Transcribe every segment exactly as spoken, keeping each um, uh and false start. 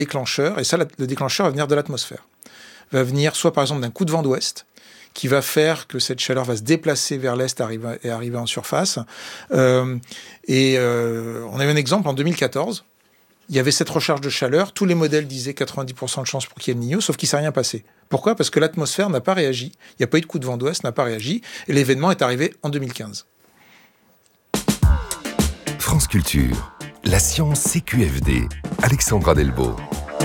déclencheur, et ça, le déclencheur va venir de l'atmosphère. Va venir soit par exemple d'un coup de vent d'ouest, qui va faire que cette chaleur va se déplacer vers l'est arriver, et arriver en surface. Euh, et euh, on avait un exemple en deux mille quatorze. Il y avait cette recharge de chaleur. Tous les modèles disaient quatre-vingt-dix pour cent de chance pour qu'il y ait le Niño, sauf qu'il ne s'est rien passé. Pourquoi ? Parce que l'atmosphère n'a pas réagi. Il n'y a pas eu de coup de vent d'ouest, n'a pas réagi. Et l'événement est arrivé en deux mille quinze. France Culture, la science C Q F D, Alexandra Delbo.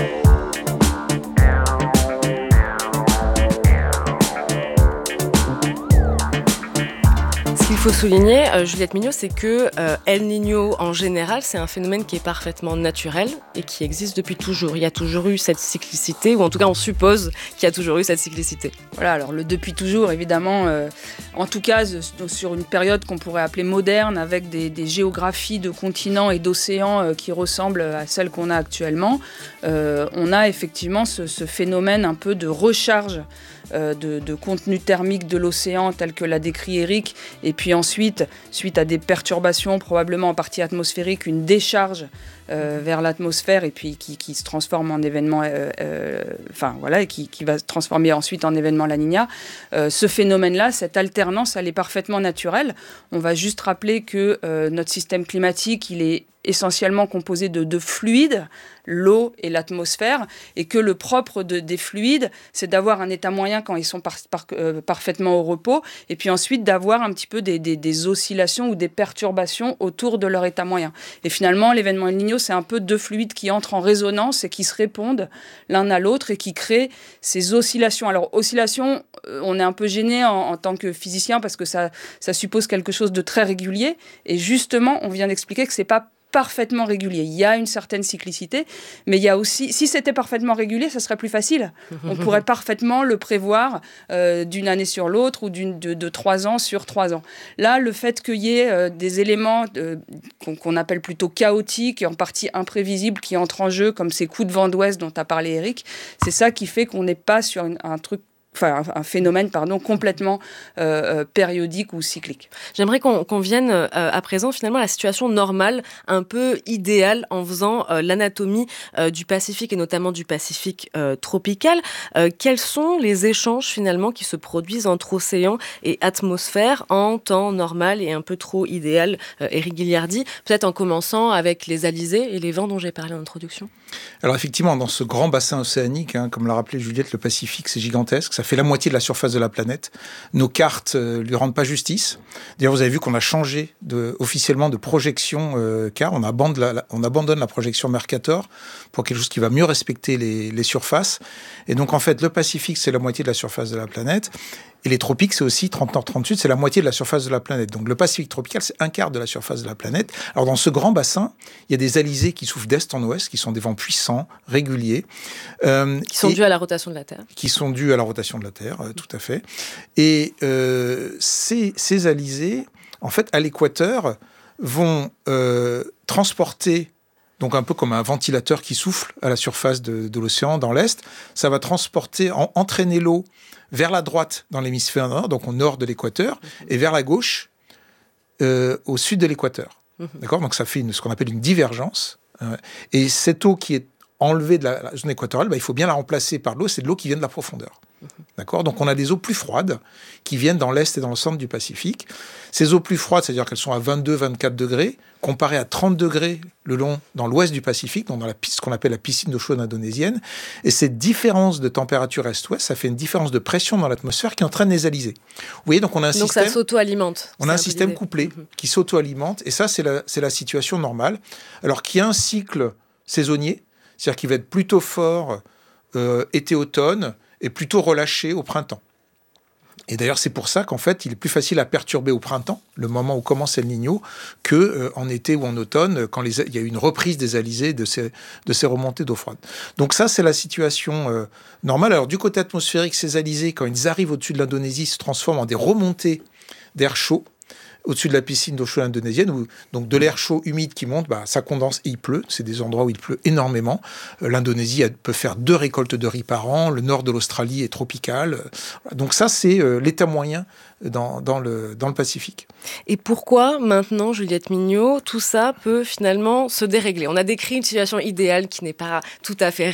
Ce qu'il faut souligner, euh, Juliette Mignot, c'est que euh, El Niño, en général, c'est un phénomène qui est parfaitement naturel et qui existe depuis toujours. Il y a toujours eu cette cyclicité, ou en tout cas, on suppose qu'il y a toujours eu cette cyclicité. Voilà, alors le depuis toujours, évidemment, euh, en tout cas, sur une période qu'on pourrait appeler moderne, avec des, des géographies de continents et d'océans euh, qui ressemblent à celles qu'on a actuellement, euh, on a effectivement ce, ce phénomène un peu de recharge Euh, de, de contenu thermique de l'océan tel que l'a décrit Eric, et puis ensuite, suite à des perturbations probablement en partie atmosphériques, une décharge euh, vers l'atmosphère et puis qui, qui se transforme en événement, euh, euh, enfin voilà, et qui, qui va se transformer ensuite en événement La Niña. Euh, ce phénomène-là, cette alternance, elle est parfaitement naturelle. On va juste rappeler que euh, notre système climatique, il est essentiellement composé de deux fluides, l'eau et l'atmosphère, et que le propre de, des fluides, c'est d'avoir un état moyen quand ils sont par, par, euh, parfaitement au repos, et puis ensuite d'avoir un petit peu des, des, des oscillations ou des perturbations autour de leur état moyen. Et finalement, l'événement El Niño, c'est un peu deux fluides qui entrent en résonance et qui se répondent l'un à l'autre et qui créent ces oscillations. Alors, oscillations, on est un peu gêné en, en tant que physicien parce que ça, ça suppose quelque chose de très régulier, et justement, on vient d'expliquer que c'est pas parfaitement régulier. Il y a une certaine cyclicité, mais il y a aussi, si c'était parfaitement régulier, ça serait plus facile. On pourrait parfaitement le prévoir euh, d'une année sur l'autre ou d'une, de, de trois ans sur trois ans. Là, le fait qu'il y ait euh, des éléments de, qu'on, qu'on appelle plutôt chaotiques et en partie imprévisibles qui entrent en jeu, comme ces coups de vent d'ouest dont a parlé Eric, c'est ça qui fait qu'on n'est pas sur une, un truc Enfin, un phénomène pardon, complètement euh, périodique ou cyclique. J'aimerais qu'on, qu'on vienne euh, à présent finalement à la situation normale, un peu idéale, en faisant euh, l'anatomie euh, du Pacifique et notamment du Pacifique euh, tropical. Euh, quels sont les échanges finalement qui se produisent entre océan et atmosphère en temps normal et un peu trop idéal, euh, Éric Guilliardi, peut-être en commençant avec les alizés et les vents dont j'ai parlé en introduction. Alors effectivement, dans ce grand bassin océanique, hein, comme l'a rappelé Juliette, le Pacifique, c'est gigantesque. Ça fait la moitié de la surface de la planète. Nos cartes euh, lui rendent pas justice. D'ailleurs, vous avez vu qu'on a changé de, officiellement de projection euh, car on abandonne, la, on abandonne la projection Mercator pour quelque chose qui va mieux respecter les, les surfaces. Et donc, en fait, le Pacifique, c'est la moitié de la surface de la planète. Et les tropiques, c'est aussi trente nord, trente sud, c'est la moitié de la surface de la planète. Donc le Pacifique tropical, c'est un quart de la surface de la planète. Alors dans ce grand bassin, il y a des alizés qui soufflent d'est en ouest, qui sont des vents puissants, réguliers. Euh, qui sont dus à la rotation de la Terre. Qui sont dus à la rotation de la Terre, euh, tout à fait. Et euh, ces, ces alizés, en fait, à l'équateur, vont euh, transporter, donc un peu comme un ventilateur qui souffle à la surface de, de l'océan dans l'est, ça va transporter, en, entraîner l'eau vers la droite dans l'hémisphère nord, donc au nord de l'équateur, mmh. et vers la gauche euh, au sud de l'équateur. Mmh. D'accord ? Donc ça fait une, ce qu'on appelle une divergence. Euh, et cette eau qui est enlevée de la, la zone équatoriale, bah, il faut bien la remplacer par de l'eau, c'est de l'eau qui vient de la profondeur. Mmh. D'accord ? Donc on a des eaux plus froides qui viennent dans l'est et dans le centre du Pacifique. Ces eaux plus froides, c'est-à-dire qu'elles sont à vingt-deux à vingt-quatre degrés, comparées à trente degrés le long, dans l'ouest du Pacifique, donc dans la, ce qu'on appelle la piscine d'eau chaude indonésienne. Et cette différence de température est-ouest, ça fait une différence de pression dans l'atmosphère qui entraîne les alizés. Vous voyez, donc on a un donc système... ça s'auto-alimente. On a un système couplé mmh. qui s'auto-alimente, et ça, c'est la, c'est la situation normale. Alors qu'il y a un cycle saisonnier, c'est-à-dire qu'il va être plutôt fort euh, été-automne, et plutôt relâché au printemps. Et d'ailleurs, c'est pour ça qu'en fait, il est plus facile à perturber au printemps, le moment où commence El Niño, qu'en euh, été ou en automne, quand les, il y a eu une reprise des alizés de ces, de ces remontées d'eau froide. Donc ça, c'est la situation euh, normale. Alors du côté atmosphérique, ces alizés, quand ils arrivent au-dessus de l'Indonésie, se transforment en des remontées d'air chaud, au-dessus de la piscine d'eau chaude indonésienne, où donc de l'air chaud humide qui monte, bah, ça condense et il pleut. C'est des endroits où il pleut énormément. Euh, L'Indonésie elle, peut faire deux récoltes de riz par an. Le nord de l'Australie est tropical. Donc ça, c'est euh, l'état moyen dans, dans, le, dans le Pacifique. Et pourquoi maintenant, Juliette Mignot, tout ça peut finalement se dérégler ? On a décrit une situation idéale qui n'est pas tout à fait